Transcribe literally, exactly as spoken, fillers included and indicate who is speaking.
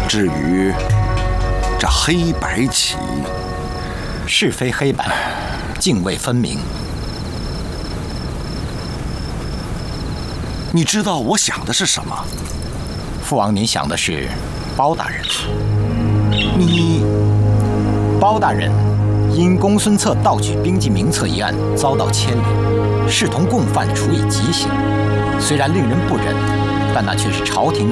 Speaker 1: 至于这黑白棋，
Speaker 2: 是非黑白，泾渭分明。
Speaker 1: 你知道我想的是什么？
Speaker 2: 父王，您想的是包大人。
Speaker 1: 你，
Speaker 2: 包大人因公孙策盗取兵记名册一案遭到牵连，视同共犯，处以极刑。虽然令人不忍，但那却是朝廷